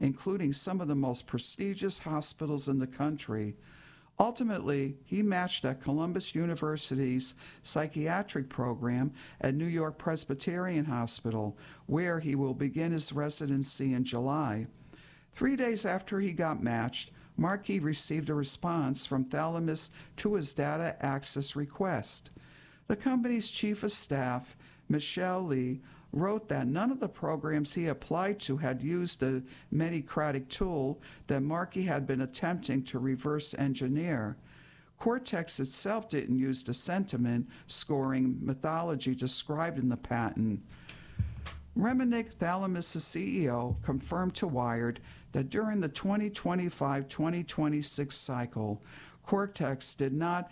including some of the most prestigious hospitals in the country. Ultimately, he matched at Columbus University's psychiatric program at New York Presbyterian Hospital, where he will begin his residency in July. 3 days after he got matched, Markey received a response from Thalamus to his data access request. The company's chief of staff, Michelle Lee, wrote that none of the programs he applied to had used the Medicratic tool that Markey had been attempting to reverse engineer. Cortex itself didn't use the sentiment scoring methodology described in the patent. Reminick, Thalamus' CEO, confirmed to Wired that during the 2025-2026 cycle, Cortex did not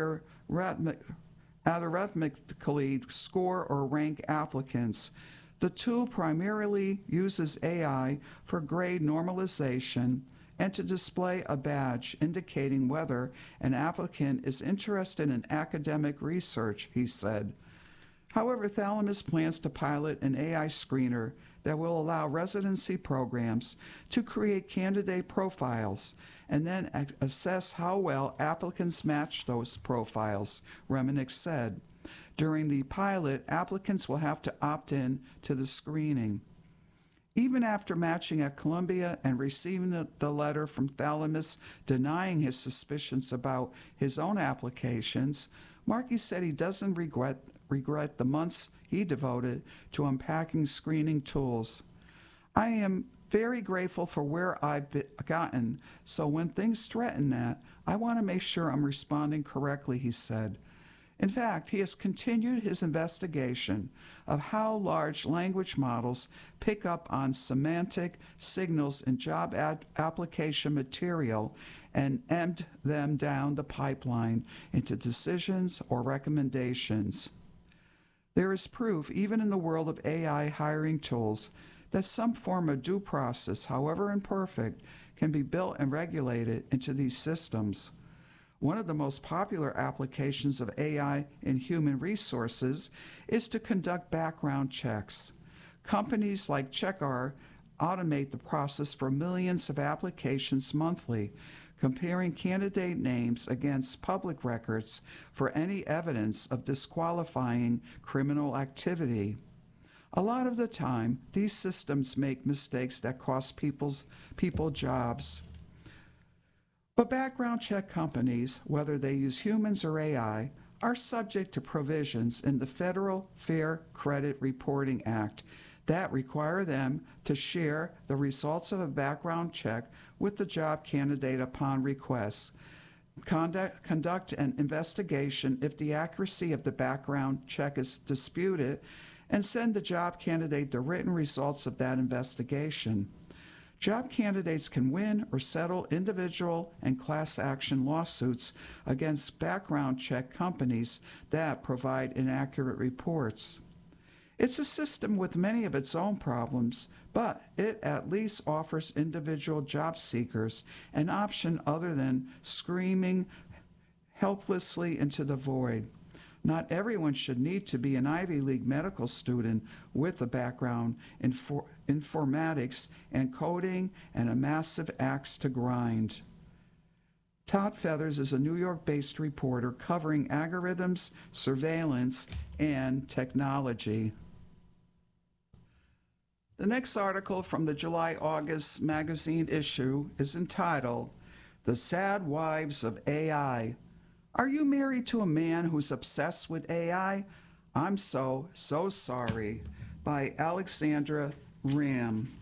algorithmically score or rank applicants. The tool primarily uses AI for grade normalization and to display a badge indicating whether an applicant is interested in academic research, he said. However, Thalamus plans to pilot an AI screener that will allow residency programs to create candidate profiles and then assess how well applicants match those profiles, Reminick said. During the pilot, applicants will have to opt in to the screening. Even after matching at Columbia and receiving the letter from Thalamus denying his suspicions about his own applications, Markey said he doesn't regret the months he devoted to unpacking screening tools. I am very grateful for where I've gotten, so when things threaten that, I want to make sure I'm responding correctly, he said. In fact, he has continued his investigation of how large language models pick up on semantic signals in job application material and embed them down the pipeline into decisions or recommendations. There is proof, even in the world of AI hiring tools, that some form of due process, however imperfect, can be built and regulated into these systems. One of the most popular applications of AI in human resources is to conduct background checks. Companies like Checkr automate the process for millions of applications monthly, comparing candidate names against public records for any evidence of disqualifying criminal activity. A lot of the time, these systems make mistakes that cost people jobs. But background check companies, whether they use humans or AI, are subject to provisions in the Federal Fair Credit Reporting Act that require them to share the results of a background check with the job candidate upon request, conduct an investigation if the accuracy of the background check is disputed, and send the job candidate the written results of that investigation. Job candidates can win or settle individual and class action lawsuits against background check companies that provide inaccurate reports. It's a system with many of its own problems, but it at least offers individual job seekers an option other than screaming helplessly into the void. Not everyone should need to be an Ivy League medical student with a background in informatics and coding and a massive axe to grind. Todd Feathers is a New York-based reporter covering algorithms, surveillance, and technology. The next article from the July-August magazine issue is entitled, "The Sad Wives of AI. Are you married to a man who's obsessed with AI? I'm so sorry," by Alexandra Ram.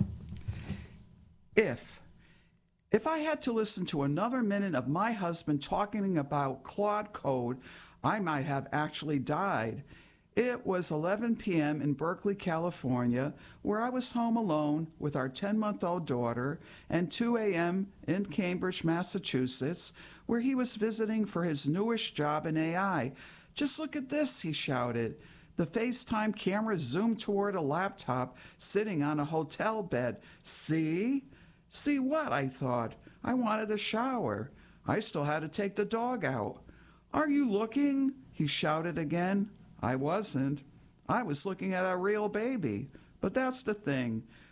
If I had to listen to another minute of my husband talking about Claude Code, I might have actually died. It was 11 p.m. in Berkeley, California, where I was home alone with our 10-month-old daughter, and 2 a.m. in Cambridge, Massachusetts, where he was visiting for his newish job in AI. "Just look at this," he shouted. The FaceTime camera zoomed toward a laptop sitting on a hotel bed. "See?" "See what?" I thought. I wanted a shower. I still had to take the dog out. "Are you looking?" he shouted again. I wasn't. I was looking at a real baby. But that's the thing.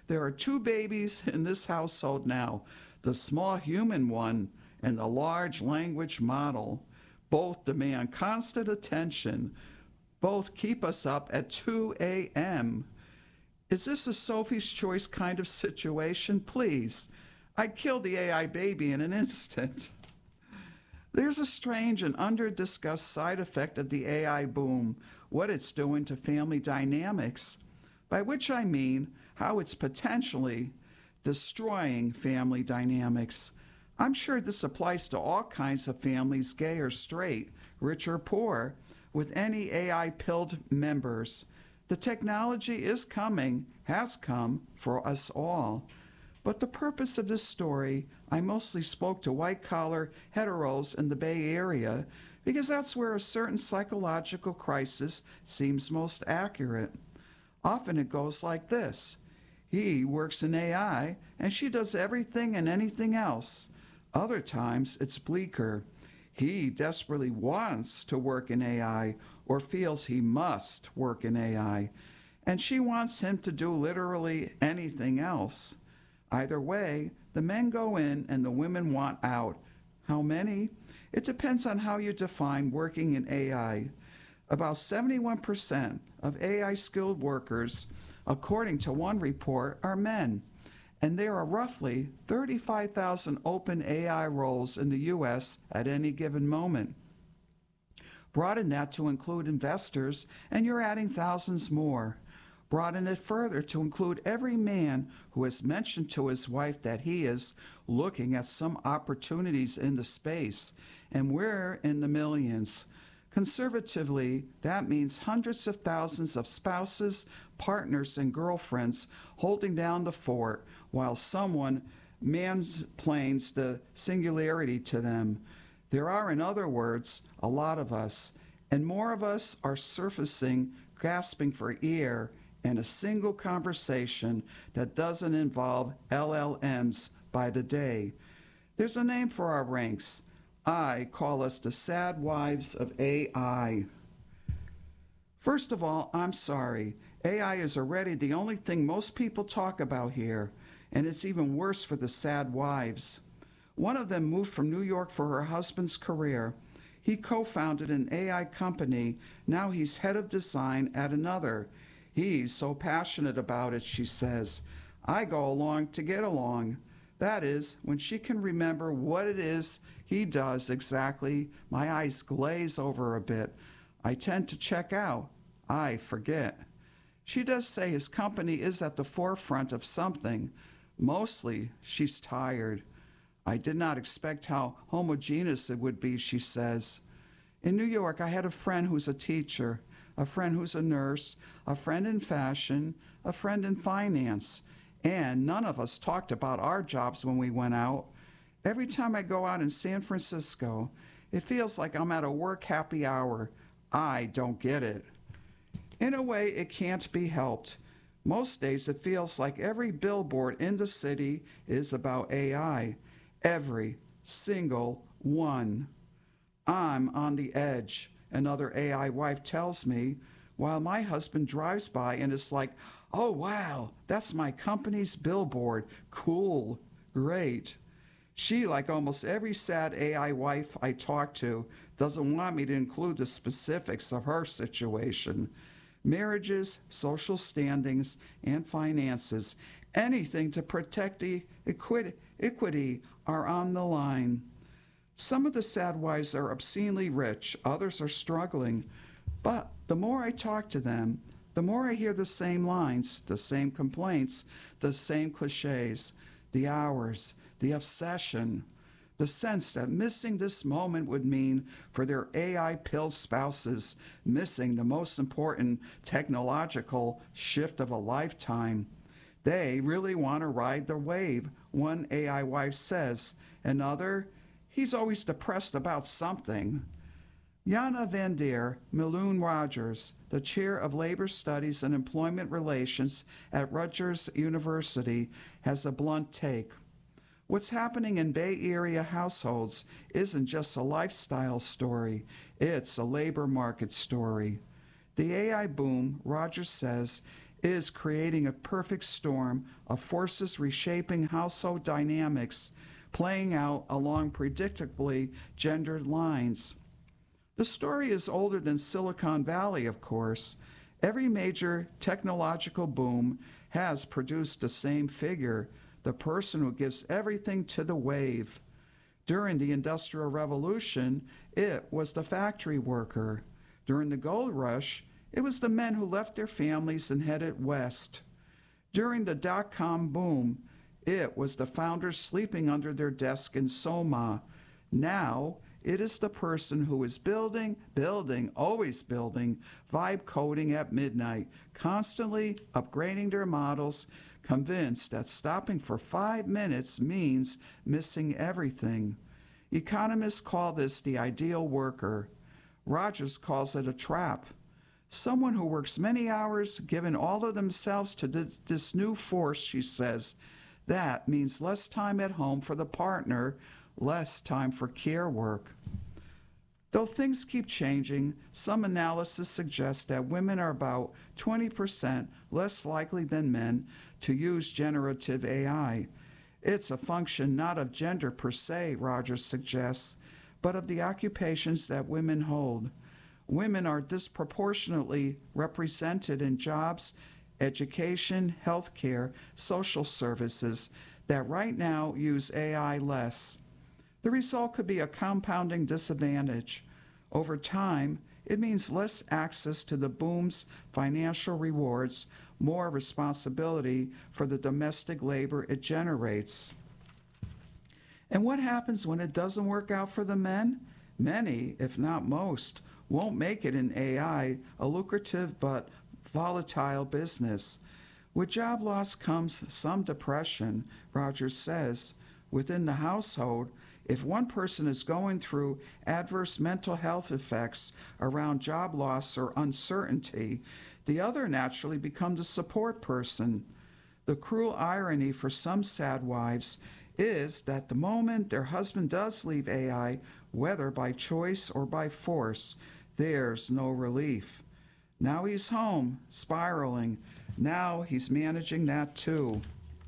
There are two babies in this household now, the small human one and the large language model. Both demand constant attention. Both keep us up at 2 a.m. Is this a Sophie's Choice kind of situation? Please. I'd kill the AI baby in an instant. There's a strange and under-discussed side effect of the AI boom, what it's doing to family dynamics, by which I mean how it's potentially destroying family dynamics. I'm sure this applies to all kinds of families, gay or straight, rich or poor, with any AI-pilled members. The technology is coming, has come, for us all. But the purpose of this story, I mostly spoke to white-collar heteros in the Bay Area because that's where a certain psychological crisis seems most accurate. Often it goes like this. He works in AI, and she does everything and anything else. Other times it's bleaker. He desperately wants to work in AI or feels he must work in AI, and she wants him to do literally anything else. Either way, the men go in and the women want out. How many? It depends on how you define working in AI. About 71% of AI skilled workers, according to one report, are men, and there are roughly 35,000 open AI roles in the U.S. at any given moment. Broaden that to include investors, and you're adding thousands more. Broaden it further to include every man who has mentioned to his wife that he is looking at some opportunities in the space, and we're in the millions. Conservatively, that means hundreds of thousands of spouses, partners, and girlfriends holding down the fort while someone mansplains the singularity to them. There are, in other words, a lot of us, and more of us are surfacing, gasping for air, and a single conversation that doesn't involve LLMs by the day. There's a name for our ranks. I call us the sad wives of AI. First of all, I'm sorry. AI is already the only thing most people talk about here, and it's even worse for the sad wives. One of them moved from New York for her husband's career. He co-founded an AI company. Now he's head of design at another. He's so passionate about it, she says. I go along to get along. That is, when she can remember what it is he does exactly, my eyes glaze over a bit. I tend to check out. I forget. She does say his company is at the forefront of something. Mostly, she's tired. I did not expect how homogeneous it would be, she says. In New York, I had a friend who's a teacher, a friend who's a nurse, a friend in fashion, a friend in finance, and none of us talked about our jobs when we went out. Every time I go out in San Francisco, it feels like I'm at a work happy hour. I don't get it. In a way, it can't be helped. Most days it feels like every billboard in the city is about AI. Every single one. I'm on the edge, another AI wife tells me, while my husband drives by and is like, oh wow, that's my company's billboard. Cool. Great. She, like almost every sad AI wife I talk to, doesn't want me to include the specifics of her situation. Marriages, social standings, and finances, anything to protect the equity are on the line. Some of the sad wives are obscenely rich, others are struggling. But the more I talk to them, the more I hear the same lines, the same complaints, the same cliches, the hours, the obsession, the sense that missing this moment would mean for their AI-pilled spouses missing the most important technological shift of a lifetime. They really want to ride the wave, one AI wife says. Another, he's always depressed about something. Jana van der Miljoen Rogers, the chair of Labor Studies and Employment Relations at Rutgers University, has a blunt take. What's happening in Bay Area households isn't just a lifestyle story, it's a labor market story. The AI boom, Rogers says, is creating a perfect storm of forces reshaping household dynamics, playing out along predictably gendered lines. The story is older than Silicon Valley, of course. Every major technological boom has produced the same figure, the person who gives everything to the wave. During the Industrial Revolution, it was the factory worker. During the gold rush, it was the men who left their families and headed west. During the dot-com boom, it was the founders sleeping under their desk in Soma. Now, it is the person who is building, always building, vibe coding at midnight, constantly upgrading their models, convinced that stopping for 5 minutes means missing everything. Economists call this the ideal worker. Rogers calls it a trap. Someone who works many hours, giving all of themselves to this new force, she says. That means less time at home for the partner, less time for care work. Though things keep changing, some analysis suggests that women are about 20% less likely than men to use generative AI. It's a function not of gender per se, Rogers suggests, but of the occupations that women hold. Women are disproportionately represented in jobs, education, healthcare, social services that right now use AI less. The result could be a compounding disadvantage. Over time, it means less access to the boom's financial rewards, more responsibility for the domestic labor it generates. And what happens when it doesn't work out for the men? Many, if not most, won't make it in AI, a lucrative but volatile business. With job loss comes some depression, Rogers says. Within the household, if one person is going through adverse mental health effects around job loss or uncertainty, the other naturally becomes a support person. The cruel irony for some sad wives is that the moment their husband does leave AI, whether by choice or by force, there's no relief. Now he's home, spiraling. Now he's managing that too.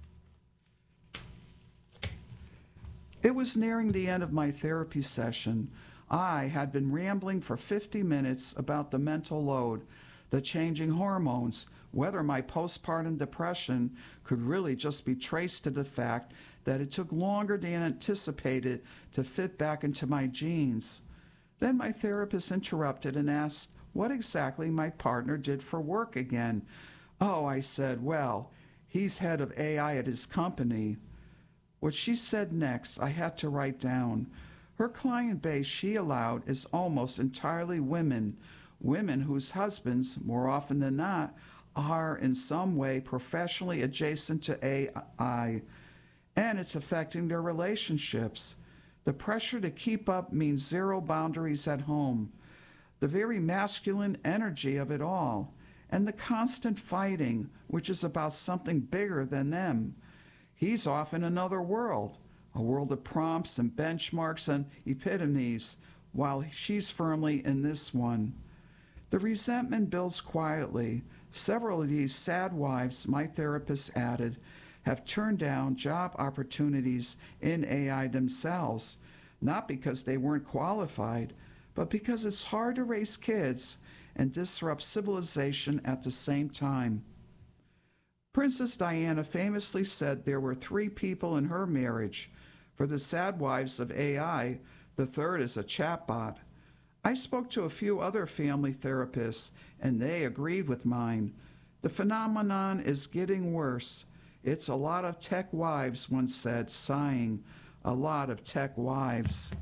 It was nearing the end of my therapy session. I had been rambling for 50 minutes about the mental load, the changing hormones, whether my postpartum depression could really just be traced to the fact that it took longer than anticipated to fit back into my genes. Then my therapist interrupted and asked what exactly my partner did for work again. Oh, I said, well, he's head of AI at his company. What she said next, I had to write down. Her client base, she allowed, is almost entirely women, women whose husbands, more often than not, are in some way professionally adjacent to AI, and it's affecting their relationships. The pressure to keep up means zero boundaries at home, the very masculine energy of it all, and the constant fighting, which is about something bigger than them. He's off in another world, a world of prompts and benchmarks and epitomes, while she's firmly in this one. The resentment builds quietly. Several of these sad wives, my therapist added, have turned down job opportunities in AI themselves, not because they weren't qualified, but because it's hard to raise kids and disrupt civilization at the same time. Princess Diana famously said there were 3 people in her marriage. For the sad wives of AI, the third is a chatbot. I spoke to a few other family therapists, and they agreed with mine. The phenomenon is getting worse. It's a lot of tech wives, one said, sighing. A lot of tech wives.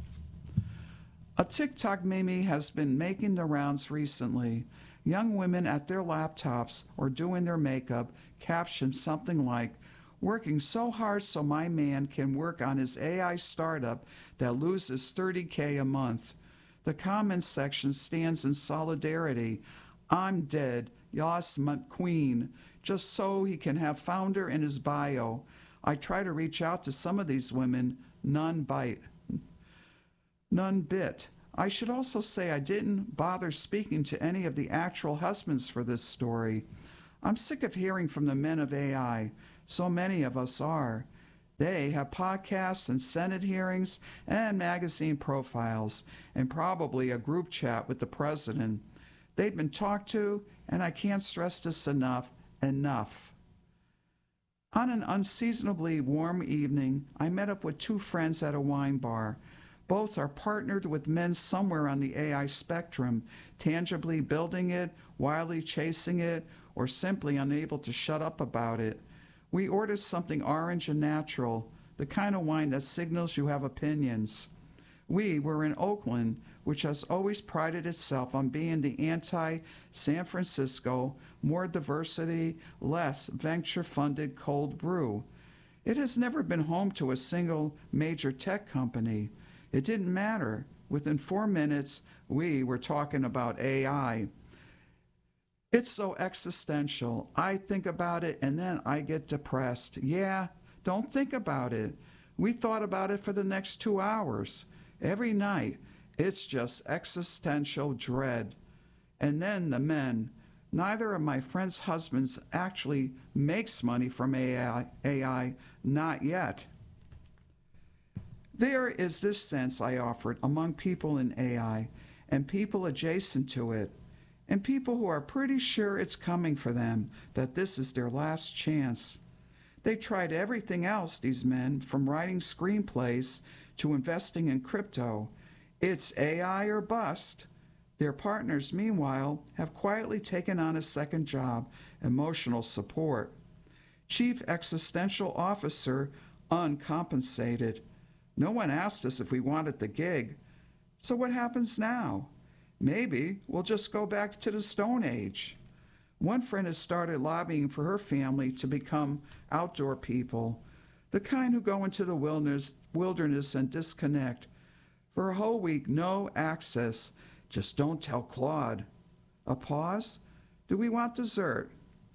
A TikTok meme has been making the rounds recently. Young women at their laptops or doing their makeup caption something like, "Working so hard so my man can work on his AI startup that loses $30K a month." The comments section stands in solidarity. I'm dead, Yas queen, just so he can have founder in his bio. I try to reach out to some of these women, none bite. None bit. I should also say I didn't bother speaking to any of the actual husbands for this story. I'm sick of hearing from the men of AI. So many of us are. They have podcasts and Senate hearings and magazine profiles and probably a group chat with the president. They've been talked to, and I can't stress this enough. On an unseasonably warm evening, I met up with two friends at a wine bar. Both are partnered with men somewhere on the AI spectrum, tangibly building it, wildly chasing it, or simply unable to shut up about it. We ordered something orange and natural, the kind of wine that signals you have opinions. We were in Oakland, which has always prided itself on being the anti-San Francisco, more diversity, less venture-funded cold brew. It has never been home to a single major tech company. It didn't matter. Within 4 minutes, we were talking about AI. It's so existential. I think about it and then I get depressed. Yeah, don't think about it. We thought about it for the next 2 hours. Every night, it's just existential dread. And then the men. Neither of my friends' husbands actually makes money from AI, not yet. There is this sense I offered among people in AI and people adjacent to it, and people who are pretty sure it's coming for them, that this is their last chance. They tried everything else, these men, from writing screenplays to investing in crypto. It's AI or bust. Their partners, meanwhile, have quietly taken on a second job, emotional support. Chief Existential Officer, uncompensated. No one asked us if we wanted the gig. So what happens now? Maybe we'll just go back to the Stone Age. One friend has started lobbying for her family to become outdoor people, the kind who go into the wilderness and disconnect. For a whole week, no access. Just don't tell Claude. A pause? Do we want dessert?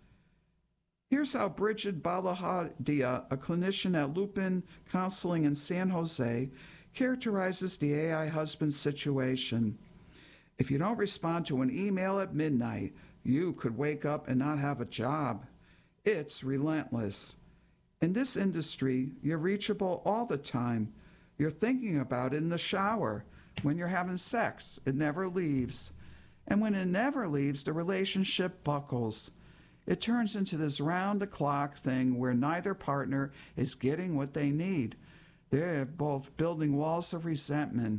Here's how Bridget Balahadia, a clinician at Lupin Counseling in San Jose, characterizes the AI husband situation. If you don't respond to an email at midnight, you could wake up and not have a job. It's relentless. In this industry, you're reachable all the time. You're thinking about it in the shower. When you're having sex, it never leaves. And when it never leaves, the relationship buckles. It turns into this round-the-clock thing where neither partner is getting what they need. They're both building walls of resentment,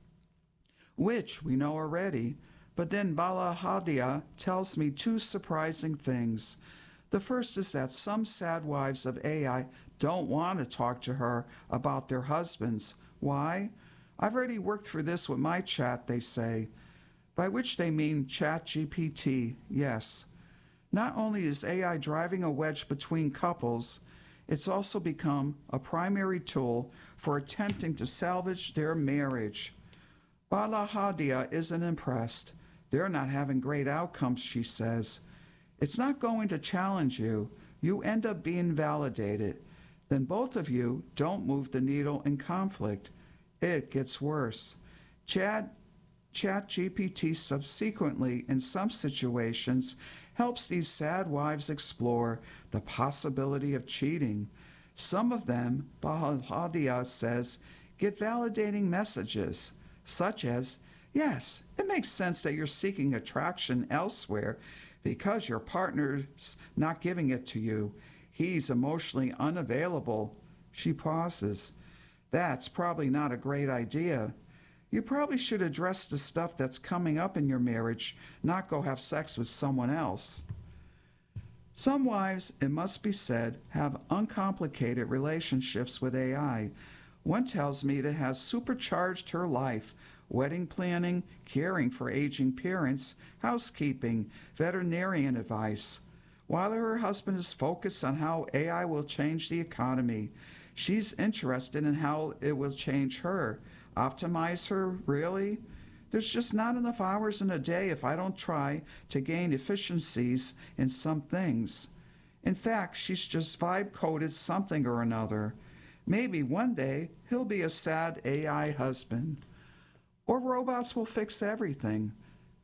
which we know already. But then Balahadia tells me two surprising things. The first is that some sad wives of AI don't want to talk to her about their husbands. Why? I've already worked through this with my chat, they say. By which they mean ChatGPT, yes. Not only is AI driving a wedge between couples, it's also become a primary tool for attempting to salvage their marriage. Balahadia isn't impressed. They're not having great outcomes, she says. It's not going to challenge you. You end up being validated. Then both of you don't move the needle in conflict. It gets worse. ChatGPT subsequently, in some situations, helps these sad wives explore the possibility of cheating. Some of them, Balahadia says, get validating messages, such as, yes, it makes sense that you're seeking attraction elsewhere because your partner's not giving it to you. He's emotionally unavailable. She pauses. That's probably not a great idea. You probably should address the stuff that's coming up in your marriage, not go have sex with someone else. Some wives, it must be said, have uncomplicated relationships with AI. One tells me it has supercharged her life: wedding planning, caring for aging parents, housekeeping, veterinarian advice. While her husband is focused on how AI will change the economy, she's interested in how it will change her. Optimize her, really? There's just not enough hours in a day if I don't try to gain efficiencies in some things. In fact, she's just vibe-coded something or another. Maybe one day he'll be a sad AI husband. Or robots will fix everything.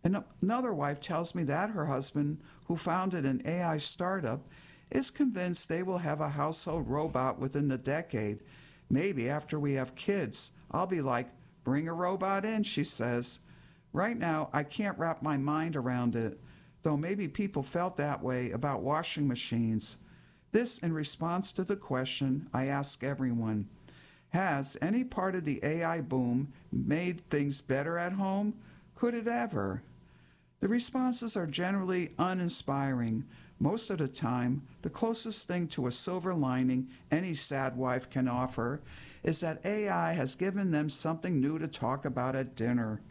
And another wife tells me that her husband, who founded an AI startup, is convinced they will have a household robot within the decade. Maybe after we have kids. I'll be like, bring a robot in, she says. Right now, I can't wrap my mind around it, though maybe people felt that way about washing machines. This in response to the question I ask everyone. Has any part of the AI boom made things better at home? Could it ever? The responses are generally uninspiring. Most of the time, the closest thing to a silver lining any sad wife can offer is that AI has given them something new to talk about at dinner.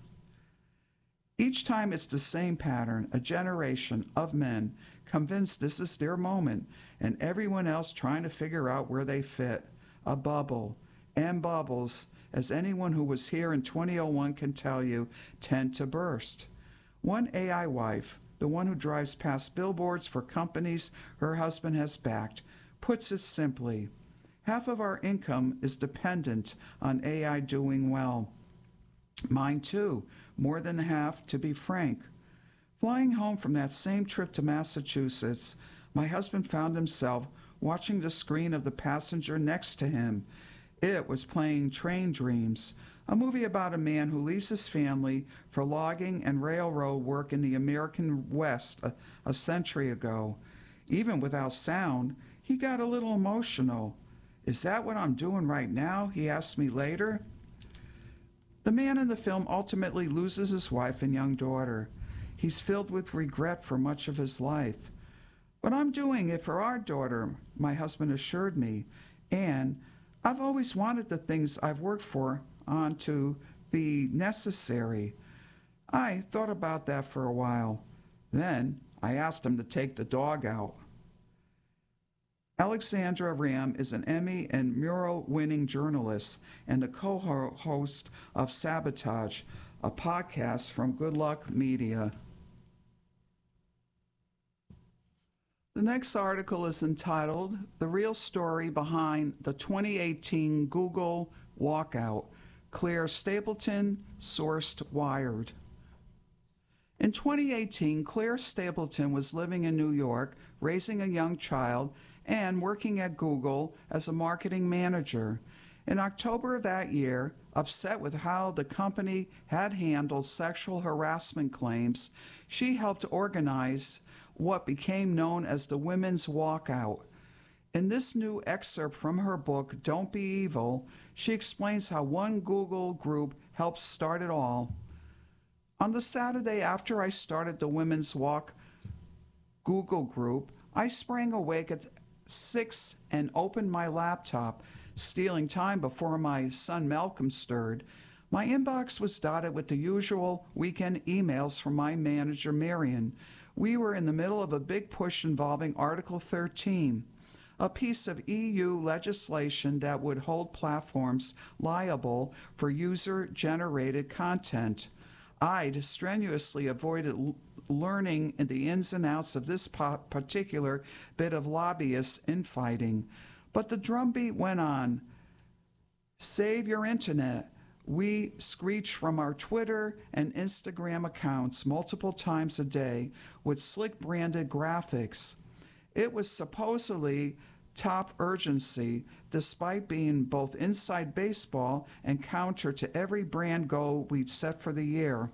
Each time it's the same pattern, a generation of men convinced this is their moment, and everyone else trying to figure out where they fit. A bubble. And bubbles, as anyone who was here in 2001 can tell you, tend to burst. One AI wife, the one who drives past billboards for companies her husband has backed, puts it simply. Half of our income is dependent on AI doing well. Mine too, more than half, to be frank. Flying home from that same trip to Massachusetts, my husband found himself watching the screen of the passenger next to him. It was playing Train Dreams, a movie about a man who leaves his family for logging and railroad work in the American West a century ago. Even without sound, he got a little emotional. Is that what I'm doing right now? He asked me later. The man in the film ultimately loses his wife and young daughter. He's filled with regret for much of his life. But I'm doing it for our daughter, my husband assured me, and I've always wanted the things I've worked for on to be necessary. I thought about that for a while. Then I asked him to take the dog out. Alexandra Ram is an Emmy and Murrow-winning journalist and the co-host of Sabotage, a podcast from Good Luck Media. The next article is entitled, The Real Story Behind the 2018 Google Walkout, Claire Stapleton, sourced Wired. In 2018, Claire Stapleton was living in New York, raising a young child, and working at Google as a marketing manager. In October of that year, upset with how the company had handled sexual harassment claims, she helped organize what became known as the Women's Walkout. In this new excerpt from her book, Don't Be Evil, she explains how one Google group helped start it all. On the Saturday after I started the Women's Walk Google group, I sprang awake at 6 and opened my laptop, stealing time before my son Malcolm stirred. My inbox was dotted with the usual weekend emails from my manager, Marion. We were in the middle of a big push involving Article 13, a piece of EU legislation that would hold platforms liable for user-generated content. I'd strenuously avoided learning the ins and outs of this particular bit of lobbyist infighting. But the drumbeat went on. Save your internet. We screech from our Twitter and Instagram accounts multiple times a day with slick branded graphics. It was supposedly top urgency, despite being both inside baseball and counter to every brand goal we'd set for the year.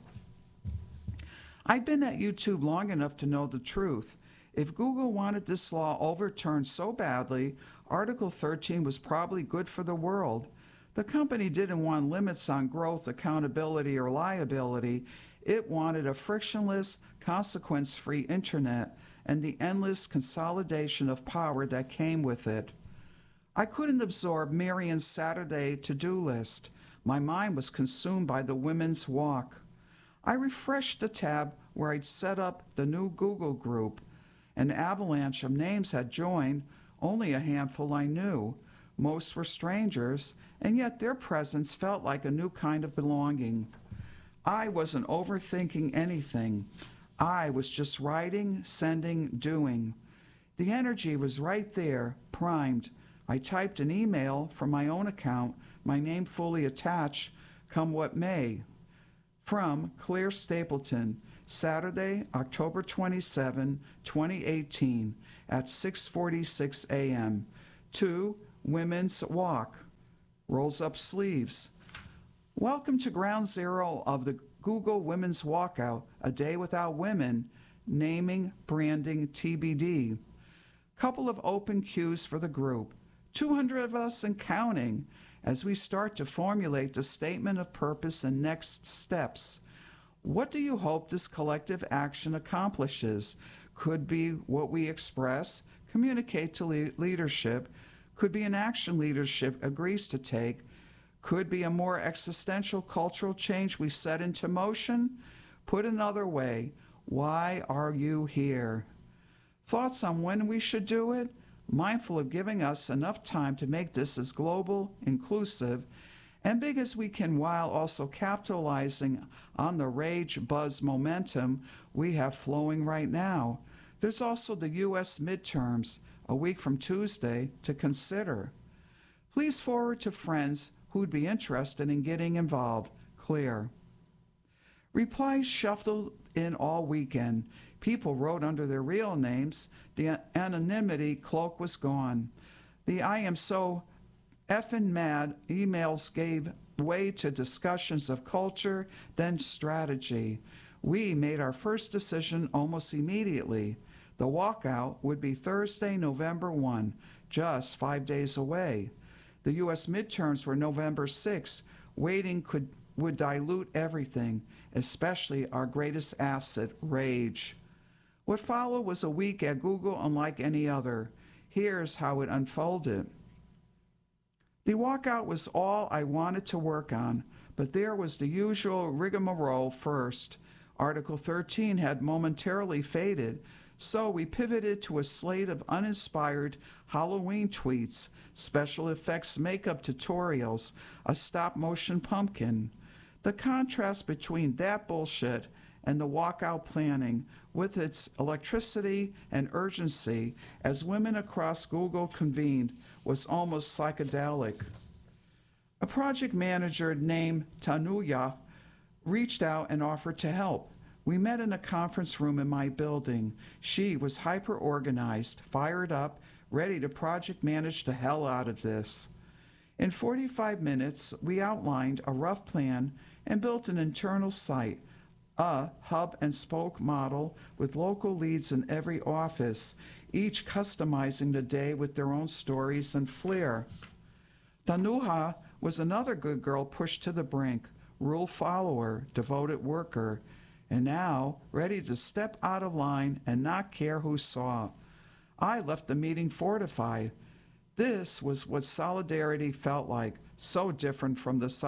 I'd been at YouTube long enough to know the truth. If Google wanted this law overturned so badly, Article 13 was probably good for the world. The company didn't want limits on growth, accountability, or liability. It wanted a frictionless, consequence-free internet and the endless consolidation of power that came with it. I couldn't absorb Marion's Saturday to-do list. My mind was consumed by the Women's Walk. I refreshed the tab where I'd set up the new Google group. An avalanche of names had joined, only a handful I knew. Most were strangers, and yet their presence felt like a new kind of belonging. I wasn't overthinking anything. I was just writing, sending, doing. The energy was right there, primed. I typed an email from my own account, my name fully attached, come what may. From Claire Stapleton, Saturday, October 27, 2018, at 6:46 a.m. 2. Women's Walk. Rolls up sleeves. Welcome to Ground Zero of the Google Women's Walkout, a day without women, naming, branding, TBD. Couple of open queues for the group, 200 of us and counting, as we start to formulate the statement of purpose and next steps. What do you hope this collective action accomplishes? Could be what we express, communicate to leadership, could be an action leadership agrees to take, could be a more existential cultural change we set into motion. Put another way, why are you here? Thoughts on when we should do it? Mindful of giving us enough time to make this as global, inclusive, and big as we can while also capitalizing on the rage, buzz, momentum we have flowing right now. There's also the U.S. midterms, a week from Tuesday, to consider. Please forward to friends who'd be interested in getting involved. Clear. Replies shuffled in all weekend. People wrote under their real names. The anonymity cloak was gone. The I am so effing mad emails gave way to discussions of culture, then strategy. We made our first decision almost immediately. The walkout would be Thursday, November 1, just 5 days away. The U.S. midterms were November 6. Waiting would dilute everything, especially our greatest asset, rage. What followed was a week at Google unlike any other. Here's how it unfolded. The walkout was all I wanted to work on, but there was the usual rigmarole first. Article 13 had momentarily faded, so we pivoted to a slate of uninspired Halloween tweets, special effects makeup tutorials, a stop-motion pumpkin. The contrast between that bullshit and the walkout planning, with its electricity and urgency as women across Google convened, was almost psychedelic. A project manager named Tanuya reached out and offered to help. We met in a conference room in my building. She was hyper-organized, fired up, ready to project manage the hell out of this. In 45 minutes, we outlined a rough plan and built an internal site, a hub-and-spoke model with local leads in every office, each customizing the day with their own stories and flair. Tanuha was another good girl pushed to the brink, rule follower, devoted worker, and now ready to step out of line and not care who saw. I left the meeting fortified. This was what solidarity felt like, so different from the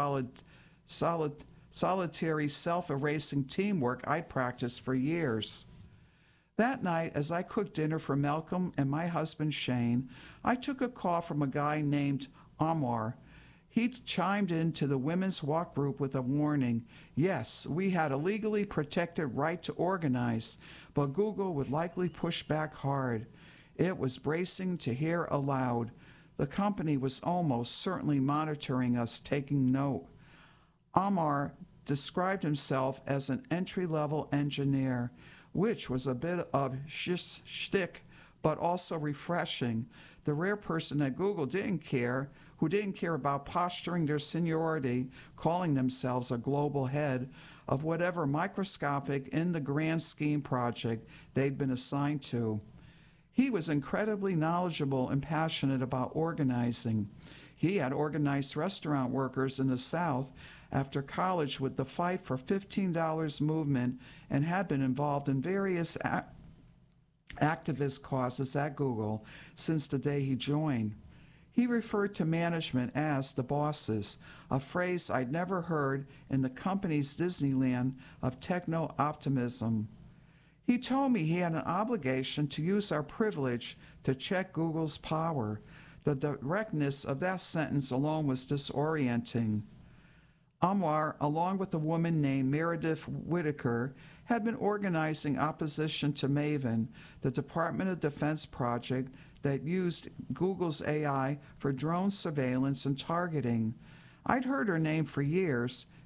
solitary self-erasing teamwork I'd practiced for years. That night, as I cooked dinner for Malcolm and my husband Shane, I took a call from a guy named Amar. He'd chimed into the Women's Walk group with a warning. Yes, we had a legally protected right to organize, but Google would likely push back hard. It was bracing to hear aloud. The company was almost certainly monitoring us, taking note. Amar described himself as an entry-level engineer, which was a bit of shtick, but also refreshing. The rare person at Google who didn't care about posturing their seniority, calling themselves a global head of whatever microscopic in the grand scheme project they'd been assigned to. He was incredibly knowledgeable and passionate about organizing. He had organized restaurant workers in the South after college with the Fight for $15 movement and had been involved in various activist causes at Google since the day he joined. He referred to management as the bosses, a phrase I'd never heard in the company's Disneyland of techno-optimism. He told me he had an obligation to use our privilege to check Google's power. The directness of that sentence alone was disorienting. Amar, along with a woman named Meredith Whitaker, had been organizing opposition to Maven, the Department of Defense project that used Google's AI for drone surveillance and targeting. I'd heard her name for years.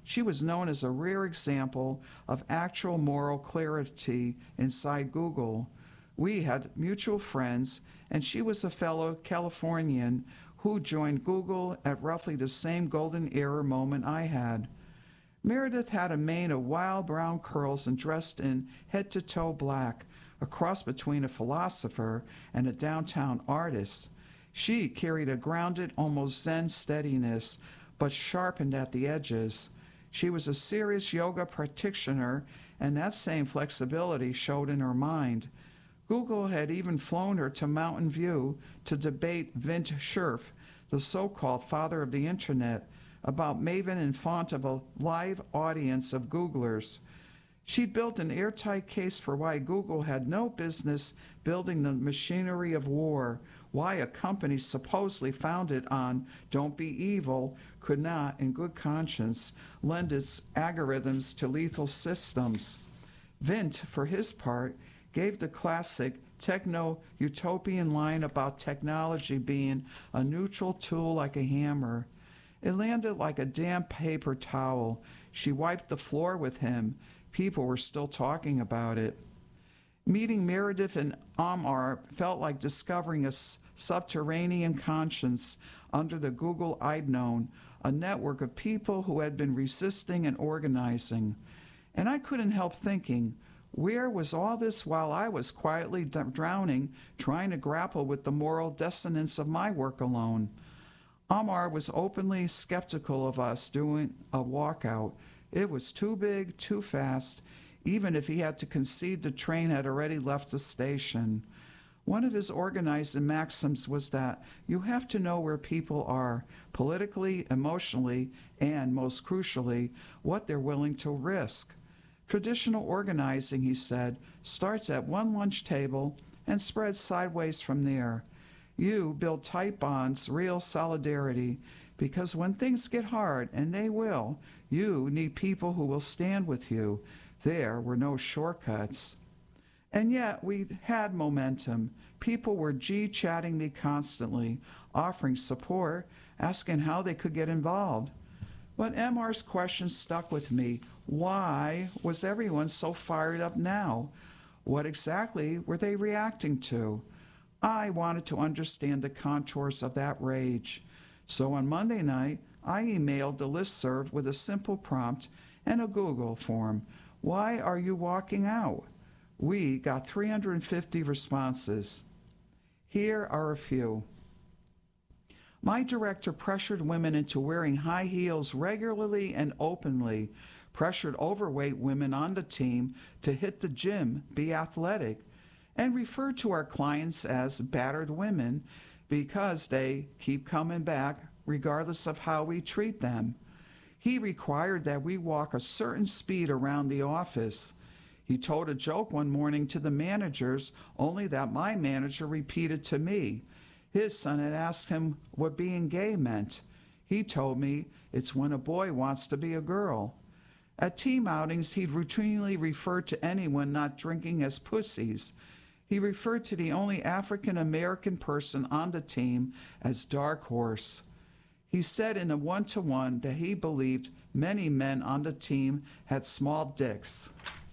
She was known as a rare example of actual moral clarity inside Google. We had mutual friends, and she was a fellow Californian who joined Google at roughly the same golden era moment I had. Meredith had a mane of wild brown curls and dressed in head-to-toe black, a cross between a philosopher and a downtown artist. She carried a grounded, almost Zen steadiness, but sharpened at the edges. She was a serious yoga practitioner, and that same flexibility showed in her mind. Google had even flown her to Mountain View to debate Vint Cerf, the so-called father of the Internet, about maven in front of a live audience of Googlers. She built an airtight case for why Google had no business building the machinery of war, why a company supposedly founded on "don't be evil" could not, in good conscience, lend its algorithms to lethal systems. Vint, for his part, gave the classic techno-utopian line about technology being a neutral tool like a hammer. It landed like a damp paper towel. She wiped the floor with him. People were still talking about it. Meeting Meredith and Amar felt like discovering a subterranean conscience under the Google I'd known, a network of people who had been resisting and organizing. And I couldn't help thinking, where was all this while I was quietly drowning, trying to grapple with the moral dissonance of my work alone? Amar was openly skeptical of us doing a walkout. It was too big, too fast, even if he had to concede the train had already left the station. One of his organizing maxims was that you have to know where people are, politically, emotionally, and, most crucially, what they're willing to risk. Traditional organizing, he said, starts at one lunch table and spreads sideways from there. You build tight bonds, real solidarity, because when things get hard, and they will, you need people who will stand with you. There were no shortcuts. And yet we had momentum. People were G-chatting me constantly, offering support, asking how they could get involved. But MR's question stuck with me. Why was everyone so fired up now? What exactly were they reacting to? I wanted to understand the contours of that rage. So on Monday night, I emailed the listserv with a simple prompt and a Google form. Why are you walking out? We got 350 responses. Here are a few. My director pressured women into wearing high heels regularly and openly, pressured overweight women on the team to hit the gym, be athletic, and referred to our clients as battered women because they keep coming back regardless of how we treat them. He required that we walk a certain speed around the office. He told a joke one morning to the managers, only that my manager repeated to me. His son had asked him what being gay meant. He told me it's when a boy wants to be a girl. At team outings, he'd routinely refer to anyone not drinking as pussies. He referred to the only African-American person on the team as Dark Horse. He said in a one-to-one that he believed many men on the team had small dicks.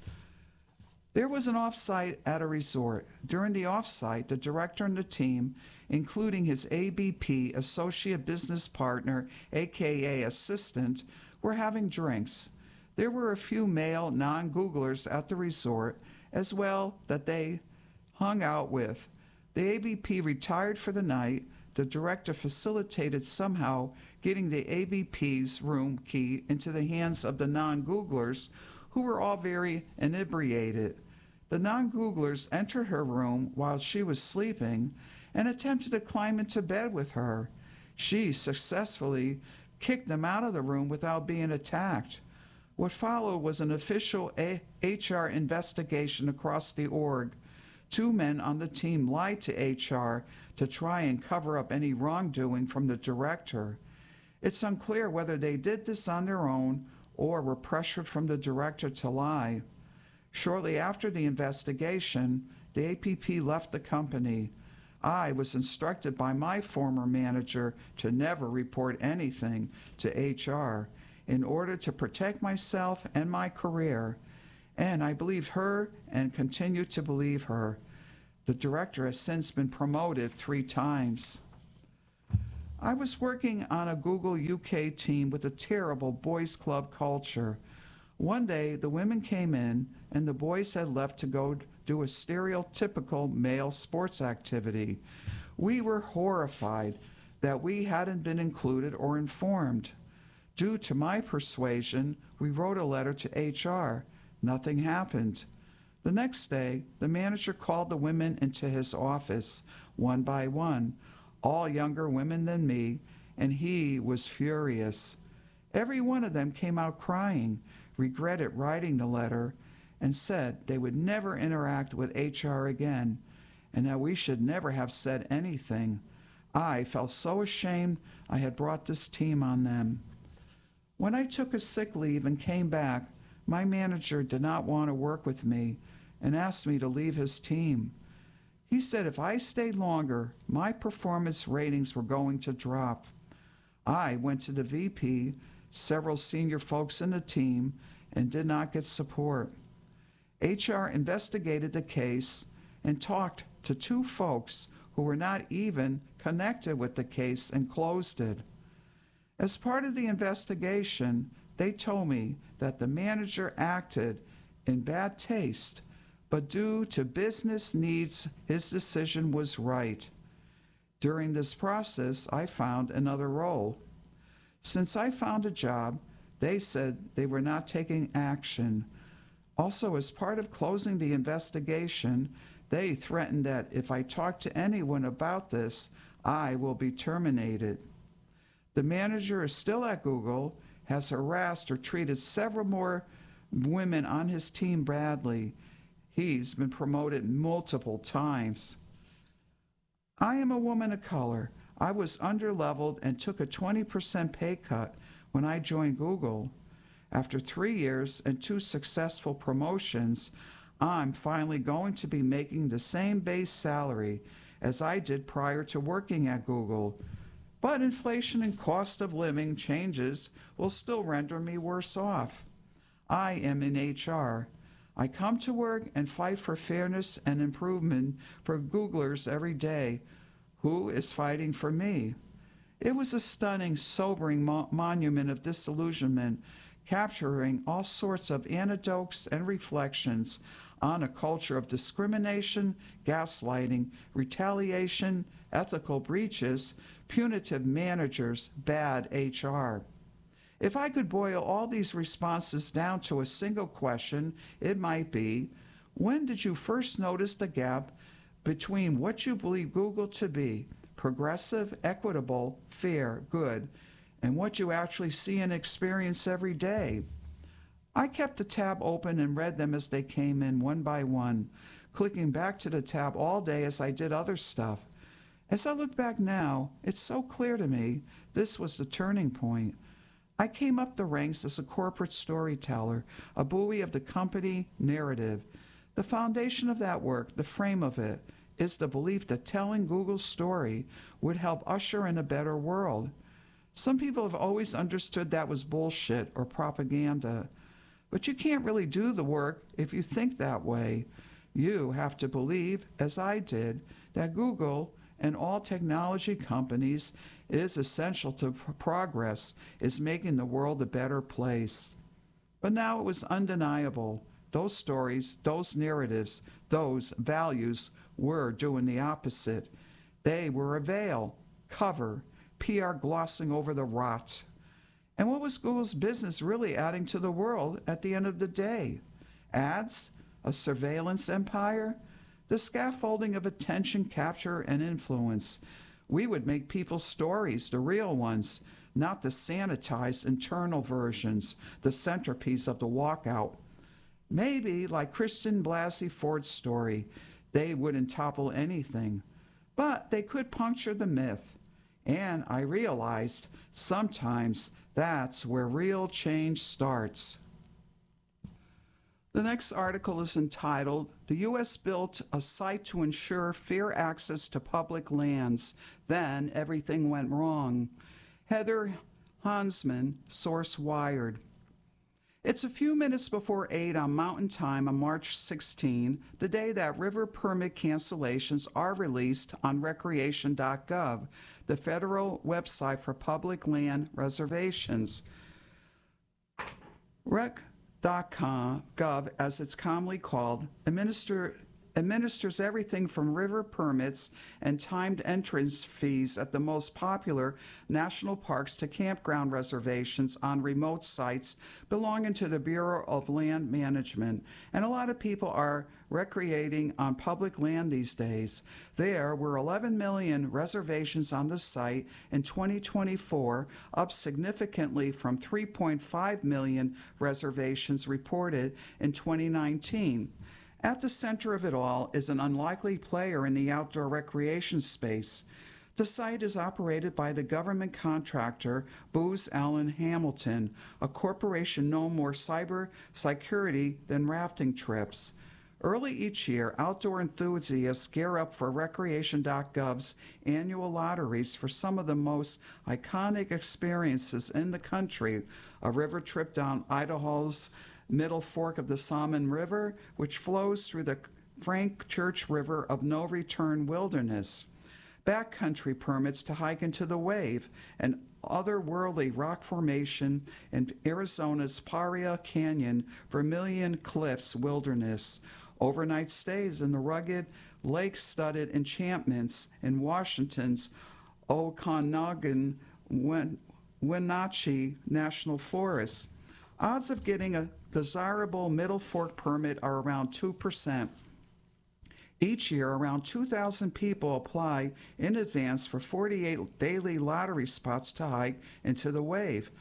There was an offsite at a resort. During the offsite, the director and the team, including his ABP, associate business partner, aka assistant, were having drinks. There were a few male non-Googlers at the resort as well that they hung out with. The ABP retired for the night. The director facilitated somehow getting the ABP's room key into the hands of the non-Googlers, who were all very inebriated. The non-Googlers entered her room while she was sleeping and attempted to climb into bed with her. She successfully kicked them out of the room without being attacked. What followed was an official HR investigation across the org. 2 men on the team lied to HR to try and cover up any wrongdoing from the director. It's unclear whether they did this on their own or were pressured from the director to lie. Shortly after the investigation, the APP left the company. I was instructed by my former manager to never report anything to HR. in order to protect myself and my career. And I believed her and continue to believe her. The director has since been promoted 3 times. I was working on a Google UK team with a terrible boys' club culture. One day, the women came in, and the boys had left to go do a stereotypical male sports activity. We were horrified that we hadn't been included or informed. Due to my persuasion, we wrote a letter to HR. Nothing happened. The next day, the manager called the women into his office, one by one, all younger women than me, and he was furious. Every one of them came out crying, regretted writing the letter, and said they would never interact with HR again, and that we should never have said anything. I felt so ashamed I had brought this team on them. When I took a sick leave and came back, my manager did not want to work with me and asked me to leave his team. He said if I stayed longer, my performance ratings were going to drop. I went to the VP, several senior folks in the team, and did not get support. HR investigated the case and talked to 2 folks who were not even connected with the case and closed it. As part of the investigation, they told me that the manager acted in bad taste, but due to business needs, his decision was right. During this process, I found another role. Since I found a job, they said they were not taking action. Also, as part of closing the investigation, they threatened that if I talk to anyone about this, I will be terminated. The manager is still at Google, has harassed or treated several more women on his team badly. He's been promoted multiple times. I am a woman of color. I was underleveled and took a 20% pay cut when I joined Google. After 3 years and 2 successful promotions, I'm finally going to be making the same base salary as I did prior to working at Google. But inflation and cost of living changes will still render me worse off. I am in HR. I come to work and fight for fairness and improvement for Googlers every day. Who is fighting for me? It was a stunning, sobering monument of disillusionment, capturing all sorts of anecdotes and reflections on a culture of discrimination, gaslighting, retaliation, ethical breaches, punitive managers, bad HR. If I could boil all these responses down to a single question, it might be, when did you first notice the gap between what you believe Google to be, progressive, equitable, fair, good, and what you actually see and experience every day? I kept the tab open and read them as they came in one by one, clicking back to the tab all day as I did other stuff. As I look back now, it's so clear to me this was the turning point. I came up the ranks as a corporate storyteller, a buoy of the company narrative. The foundation of that work, the frame of it, is the belief that telling Google's story would help usher in a better world. Some people have always understood that was bullshit or propaganda. But you can't really do the work if you think that way. You have to believe, as I did, that Google and all technology companies is essential to progress, is making the world a better place. But now it was undeniable. Those stories, those narratives, those values were doing the opposite. They were a veil, cover, PR glossing over the rot. And what was Google's business really adding to the world at the end of the day? Ads? A surveillance empire? The scaffolding of attention capture and influence. We would make people's stories, the real ones, not the sanitized internal versions, the centerpiece of the walkout. Maybe, like Christian Blasey Ford's story, they wouldn't topple anything. But they could puncture the myth. And I realized sometimes that's where real change starts. The next article is entitled, "The U.S. Built a Site to Ensure Fair Access to Public Lands. Then Everything Went Wrong." Heather Hansman, source Wired. It's a few minutes before 8 on Mountain Time on March 16, the day that river permit cancellations are released on recreation.gov, the federal website for public land reservations. Rec.gov, as it's commonly called, administers everything from river permits and timed entrance fees at the most popular national parks to campground reservations on remote sites belonging to the Bureau of Land Management. And a lot of people are recreating on public land these days. There were 11 million reservations on the site in 2024, up significantly from 3.5 million reservations reported in 2019. At the center of it all is an unlikely player in the outdoor recreation space. The site is operated by the government contractor Booz Allen Hamilton, a corporation known more cyber security than rafting trips. Early each year, outdoor enthusiasts gear up for Recreation.gov's annual lotteries for some of the most iconic experiences in the country: a river trip down Idaho's Middle Fork of the Salmon River, which flows through the Frank Church River of No Return Wilderness, backcountry permits to hike into the Wave, an otherworldly rock formation in Arizona's Paria Canyon Vermilion Cliffs Wilderness, overnight stays in the rugged, lake-studded enchantments in Washington's Okanogan-Wenatchee National Forest. Odds of getting a desirable Middle Fork permit are around 2%. Each year, around 2,000 people apply in advance for 48 daily lottery spots to hike into the Wave.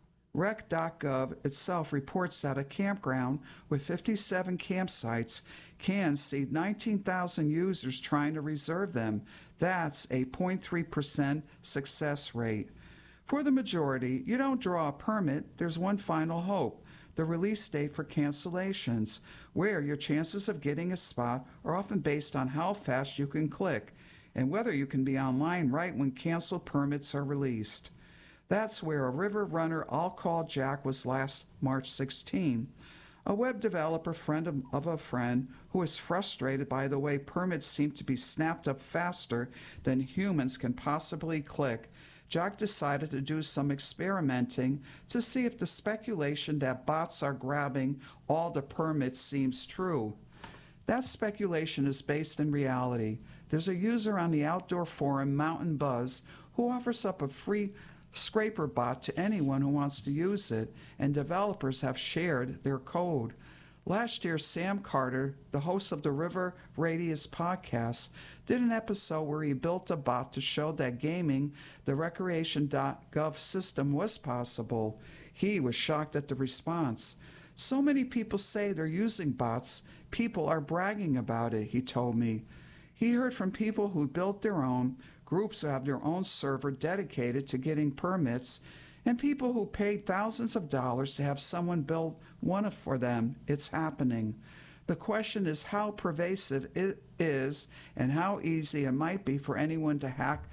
Rec.gov itself reports that a campground with 57 campsites can seat 19,000 users trying to reserve them. That's a 0.3% success rate. For the majority, you don't draw a permit, there's one final hope: the release date for cancellations, where your chances of getting a spot are often based on how fast you can click and whether you can be online right when canceled permits are released. That's where a river runner I'll call Jack was last March 16. A web developer friend of a friend who is frustrated by the way permits seem to be snapped up faster than humans can possibly click, Jack decided to do some experimenting to see if the speculation that bots are grabbing all the permits seems true. That speculation is based in reality. There's a user on the outdoor forum Mountain Buzz who offers up a free scraper bot to anyone who wants to use it, and developers have shared their code. Last year, Sam Carter, the host of the River Radius podcast, did an episode where he built a bot to show that gaming the Recreation.gov system was possible. He was shocked at the response. So many people say they're using bots, people are bragging about it, he told me. He heard from people who built their own, groups who have their own server dedicated to getting permits, and people who paid thousands of dollars to have someone build one for them. It's happening. The question is how pervasive it is and how easy it might be for anyone to hack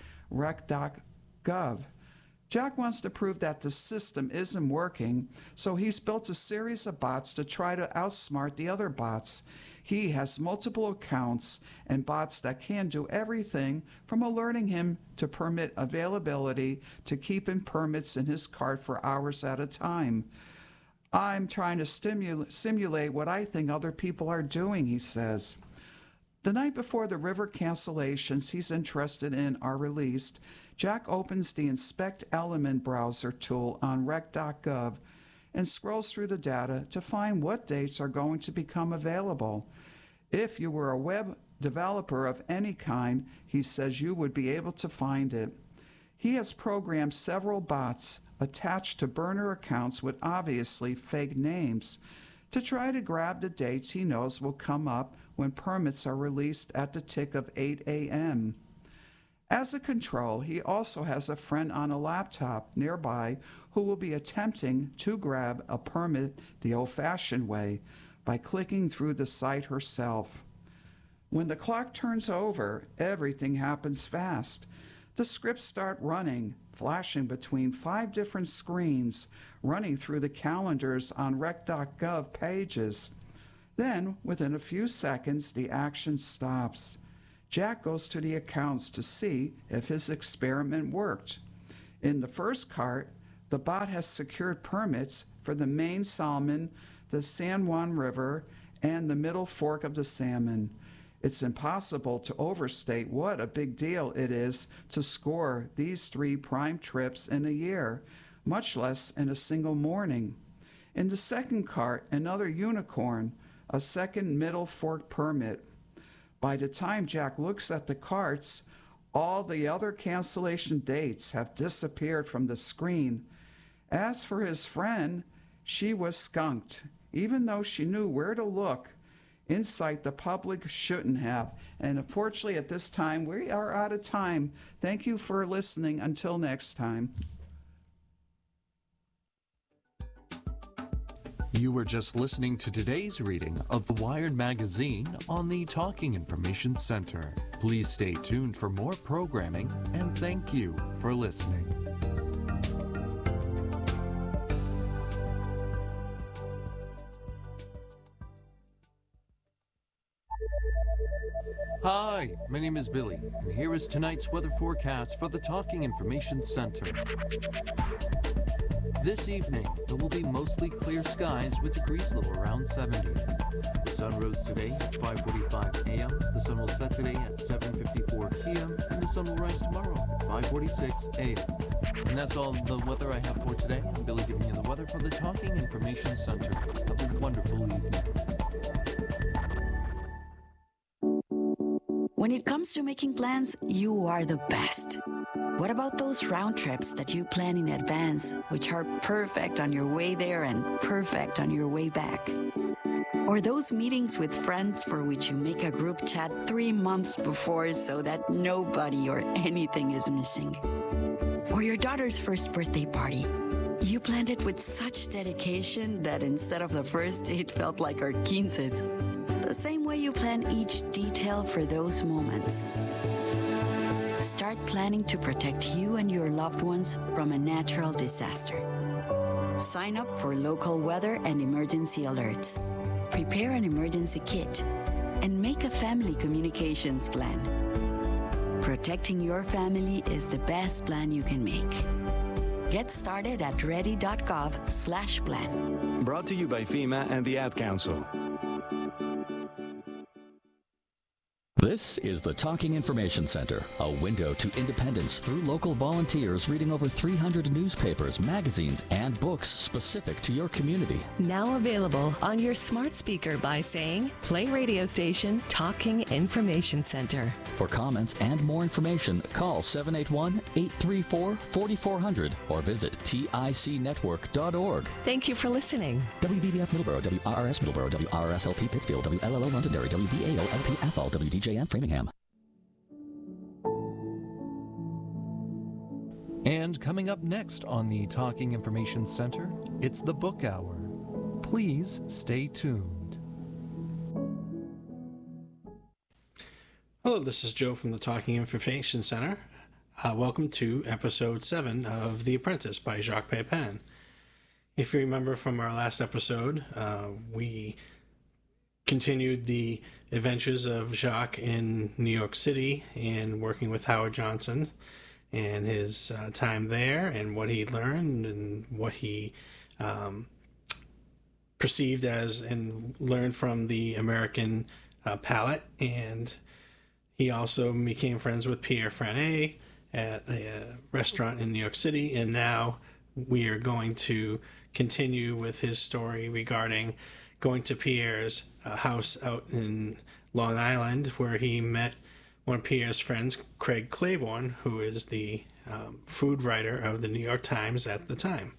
rec.gov. Jack wants to prove that the system isn't working, so he's built a series of bots to try to outsmart the other bots. He has multiple accounts and bots that can do everything from alerting him to permit availability to keeping permits in his cart for hours at a time. I'm trying to simulate what I think other people are doing, he says. The night before the river cancellations he's interested in are released, Jack opens the Inspect Element browser tool on rec.gov and scrolls through the data to find what dates are going to become available. If you were a web developer of any kind, he says you would be able to find it. He has programmed several bots attached to burner accounts with obviously fake names to try to grab the dates he knows will come up when permits are released at the tick of 8 a.m. As a control, he also has a friend on a laptop nearby who will be attempting to grab a permit the old-fashioned way by clicking through the site herself. When the clock turns over, everything happens fast. The scripts start running. flashing between 5 different screens running through the calendars on rec.gov pages. Then, within a few seconds, the action stops. Jack goes to the accounts to see if his experiment worked. In the first cart, the bot has secured permits for the main salmon, the San Juan River, and the middle fork of the salmon. It's impossible to overstate what a big deal it is to score these 3 prime trips in a year, much less in a single morning. In the second cart, another unicorn, a second middle fork permit. By the time Jack looks at the carts, all the other cancellation dates have disappeared from the screen. As for his friend, she was skunked, even though she knew where to look. Insight the public shouldn't have. And unfortunately, at this time, we are out of time. Thank you for listening. Until next time. You were just listening to today's reading of the Wired magazine on the Talking Information Center. Please stay tuned for more programming, and thank you for listening. Hi, my name is Billy, and here is tonight's weather forecast for the Talking Information Center. This evening, there will be mostly clear skies with degrees low around 70. The sun rose today at 5:45 a.m., the sun will set today at 7:54 p.m., and the sun will rise tomorrow at 5:46 a.m. And that's all the weather I have for today. I'm Billy giving you the weather for the Talking Information Center. Have a wonderful evening. When it comes to making plans, you are the best. What about those round trips that you plan in advance, which are perfect on your way there and perfect on your way back? Or those meetings with friends for which you make a group chat 3 months before so that nobody or anything is missing? Or your daughter's first birthday party. You planned it with such dedication that instead of the first date felt like our quinces. The same way you plan each detail for those moments. Start planning to protect you and your loved ones from a natural disaster. Sign up for local weather and emergency alerts. Prepare an emergency kit and make a family communications plan. Protecting your family is the best plan you can make. Get started at ready.gov/plan. Brought to you by FEMA and the Ad Council. This is the Talking Information Center, a window to independence through local volunteers reading over 300 newspapers, magazines, and books specific to your community. Now available on your smart speaker by saying, play radio station Talking Information Center. For comments and more information, call 781-834-4400 or visit ticnetwork.org. Thank you for listening. WVBF Middleborough, WRRS Middleborough, WRSLP Pittsfield, WLLO Londonderry, WVAO LP Athol, WDJM Framingham. And coming up next on the Talking Information Center, it's the Book Hour. Please stay tuned. Hello, this is Joe from the Talking Information Center. Welcome to episode 7 of The Apprentice by Jacques Pepin. If you remember from our last episode, we continued the adventures of Jacques in New York City and working with Howard Johnson and his time there and what he learned and what he perceived as and learned from the American palate. And he also became friends with Pierre Franet at a restaurant in New York City. And now we are going to continue with his story regarding going to Pierre's house out in Long Island, where he met one of Pierre's friends, Craig Claiborne, who is the food writer of the New York Times at the time.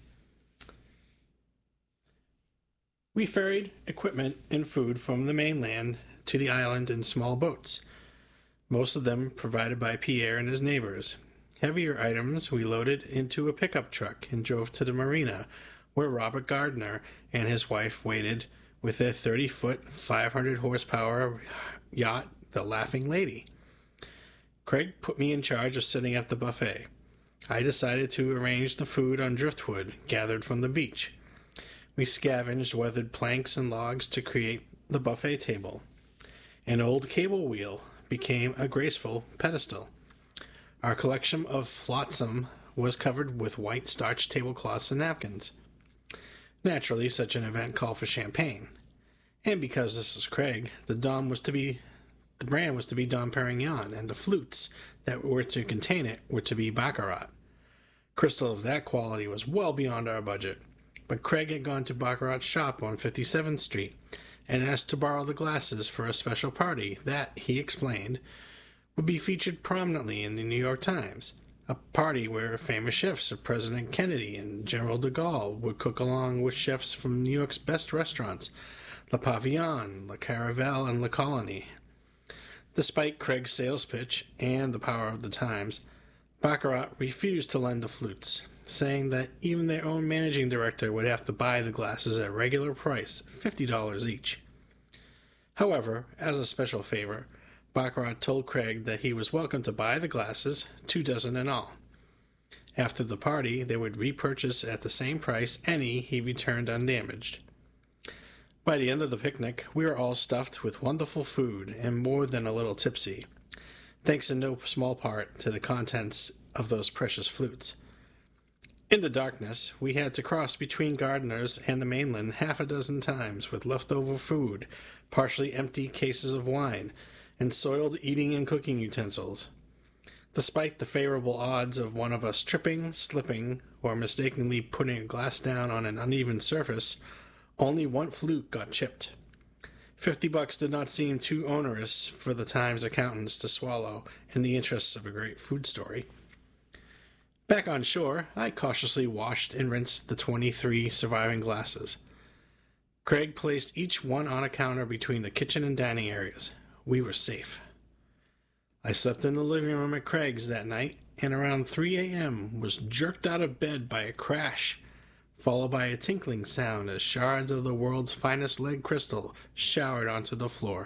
We ferried equipment and food from the mainland to the island in small boats, most of them provided by Pierre and his neighbors. Heavier items we loaded into a pickup truck and drove to the marina, where Robert Gardner and his wife waited with their 30-foot, 500-horsepower yacht, the Laughing Lady. Craig put me in charge of setting up the buffet. I decided to arrange the food on driftwood gathered from the beach. We scavenged weathered planks and logs to create the buffet table. An old cable wheel became a graceful pedestal. Our collection of flotsam was covered with white starch tablecloths and napkins. Naturally, such an event called for champagne. And because this was Craig, the brand was to be Dom Perignon, and the flutes that were to contain it were to be Baccarat. Crystal of that quality was well beyond our budget, but Craig had gone to Baccarat's shop on 57th Street and asked to borrow the glasses for a special party that, he explained, would be featured prominently in the New York Times, a party where famous chefs of President Kennedy and General de Gaulle would cook along with chefs from New York's best restaurants, Le Pavillon, Le Caravelle, and Le Colony. Despite Craig's sales pitch and the power of the Times, Baccarat refused to lend the flutes, saying that even their own managing director would have to buy the glasses at regular price, $50 each. However, as a special favor, Baccarat told Craig that he was welcome to buy the glasses, 24 in all. After the party, they would repurchase at the same price any he returned undamaged. By the end of the picnic, we were all stuffed with wonderful food and more than a little tipsy, thanks in no small part to the contents of those precious flutes. In the darkness, we had to cross between Gardeners and the mainland half a dozen times with leftover food, partially empty cases of wine, and soiled eating and cooking utensils. Despite the favorable odds of one of us tripping, slipping, or mistakenly putting a glass down on an uneven surface, only one flute got chipped. $50 did not seem too onerous for the Times accountants to swallow in the interests of a great food story. Back on shore, I cautiously washed and rinsed the 23 surviving glasses. Craig placed each one on a counter between the kitchen and dining areas. We were safe. I slept in the living room at Craig's that night, and around 3 a.m. was jerked out of bed by a crash, followed by a tinkling sound as shards of the world's finest lead crystal showered onto the floor.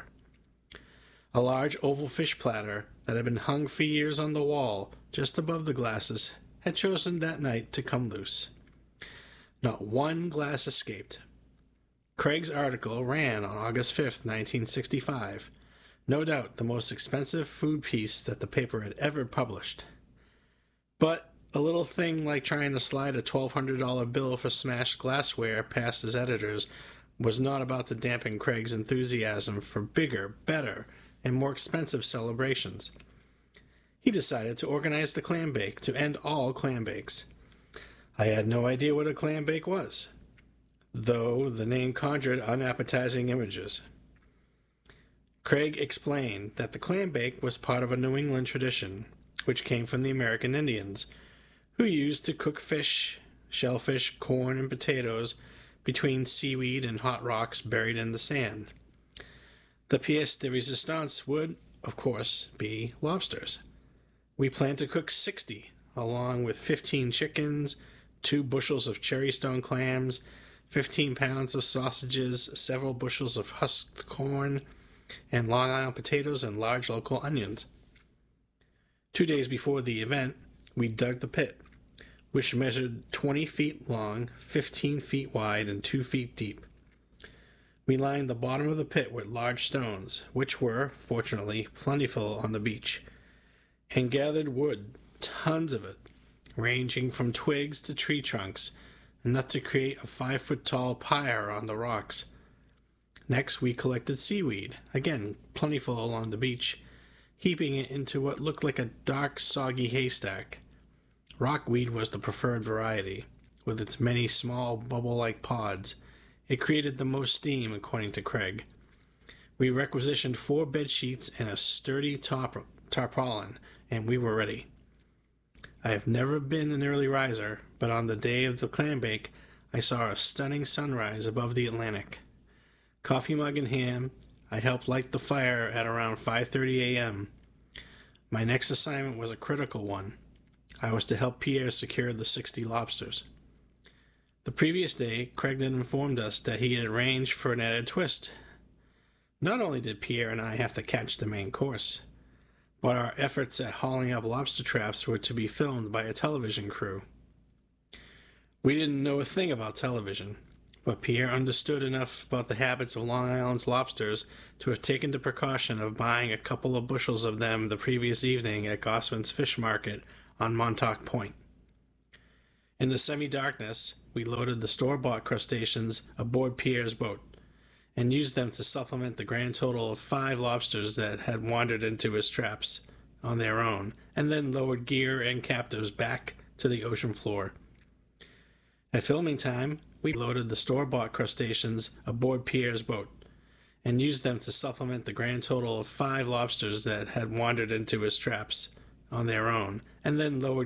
A large oval fish platter that had been hung for years on the wall just above the glasses had chosen that night to come loose. Not one glass escaped. Craig's article ran on August 5th, 1965, no doubt the most expensive food piece that the paper had ever published. But a little thing like trying to slide a $1,200 bill for smashed glassware past his editors was not about to dampen Craig's enthusiasm for bigger, better, and more expensive celebrations. He decided to organize the clam bake to end all clam bakes. I had no idea what a clam bake was, though the name conjured unappetizing images. Craig explained that the clam bake was part of a New England tradition, which came from the American Indians, who used to cook fish, shellfish, corn, and potatoes between seaweed and hot rocks buried in the sand. The pièce de résistance would, of course, be lobsters. We planned to cook 60, along with 15 chickens, 2 bushels of cherrystone clams, 15 pounds of sausages, several bushels of husked corn, and Long Island potatoes and large local onions. 2 days before the event, we dug the pit, which measured 20 feet long, 15 feet wide, and 2 feet deep. We lined the bottom of the pit with large stones, which were, fortunately, plentiful on the beach, and gathered wood, tons of it, ranging from twigs to tree trunks, enough to create a 5-foot-tall pyre on the rocks. Next, we collected seaweed, again plentiful along the beach, heaping it into what looked like a dark, soggy haystack. Rockweed was the preferred variety, with its many small, bubble-like pods. It created the most steam, according to Craig. We requisitioned 4 bed sheets and a sturdy tarpaulin, and we were ready. I have never been an early riser, but on the day of the clam bake, I saw a stunning sunrise above the Atlantic. Coffee mug in hand, I helped light the fire at around 5:30 a.m. My next assignment was a critical one. I was to help Pierre secure the 60 lobsters. The previous day, Craig had informed us that he had arranged for an added twist. Not only did Pierre and I have to catch the main course, but our efforts at hauling up lobster traps were to be filmed by a television crew. We didn't know a thing about television, but Pierre understood enough about the habits of Long Island's lobsters to have taken the precaution of buying a couple of bushels of them the previous evening at Gossman's Fish Market on Montauk Point. In the semi-darkness, we loaded the store-bought crustaceans aboard Pierre's boat and used them to supplement the grand total of 5 lobsters that had wandered into his traps on their own, and then lowered gear and captives back to the ocean floor. At filming time, we loaded the store-bought crustaceans aboard Pierre's boat and used them to supplement the grand total of 5 lobsters that had wandered into his traps on their own, and then lowered